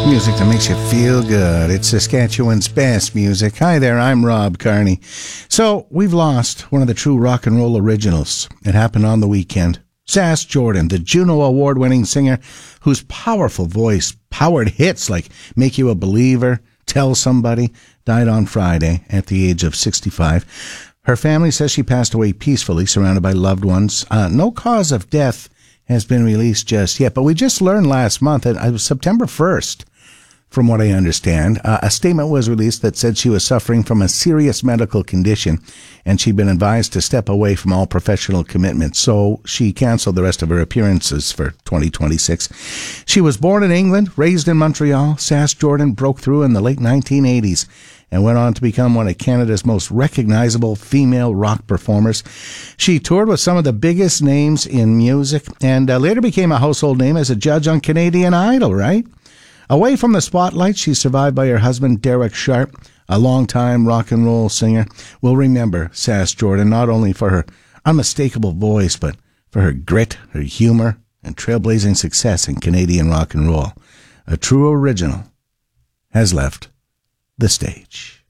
Music that makes you feel good. It's Saskatchewan's best music. Hi there, I'm Rob Carney. So, we've lost one of the true rock and roll originals. It happened on the weekend. Sass Jordan, the Juno Award-winning singer whose powerful voice powered hits like Make You a Believer, Tell Somebody, died on Friday at the age of 65. Her family says she passed away peacefully, surrounded by loved ones. No cause of death has been released just yet, but we just learned last month that it was September 1st. From what I understand, a statement was released that said she was suffering from a serious medical condition and she'd been advised to step away from all professional commitments, so she canceled the rest of her appearances for 2026. She was born in England, raised in Montreal. Sass Jordan broke through in the late 1980s and went on to become one of Canada's most recognizable female rock performers. She toured with some of the biggest names in music and later became a household name as a judge on Canadian Idol, right? Away from the spotlight, she's survived by her husband, Derek Sharp, a longtime rock and roll singer. We'll remember Sass Jordan not only for her unmistakable voice, but for her grit, her humor, and trailblazing success in Canadian rock and roll. A true original has left the stage.